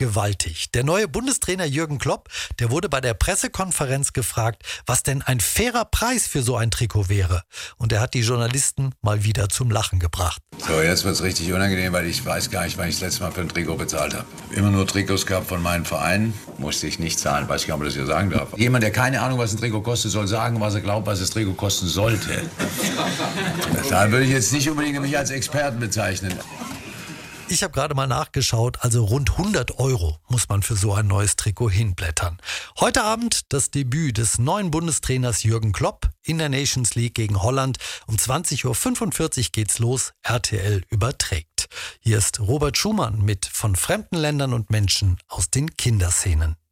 gewaltig. Der neue Bundestrainer Jürgen Klopp, der wurde bei der Pressekonferenz gefragt, was denn ein fairer Preis für so ein Trikot wäre. Und er hat die Journalisten mal wieder zum Lachen gebracht. So, jetzt wird's richtig unangenehm, weil ich weiß gar nicht, wann ich das letzte Mal für ein Trikot bezahlt habe. Immer nur Trikots gehabt von meinen Vereinen. Musste ich nicht zahlen, weiß gar nicht, ob man das hier sagen darf. Jemand, der keine Ahnung, was ein Trikot kostet, soll sagen, was er glaubt, was das Trikot kosten sollte. Da würde ich jetzt nicht unbedingt mich als Experten bezeichnen. Ich habe gerade mal nachgeschaut, also rund 100 € muss man für so ein neues Trikot hinblättern. Heute Abend das Debüt des neuen Bundestrainers Jürgen Klopp in der Nations League gegen Holland. Um 20.45 Uhr geht's los, RTL überträgt. Hier ist Robert Schumann mit Von fremden Ländern und Menschen aus den Kinderszenen.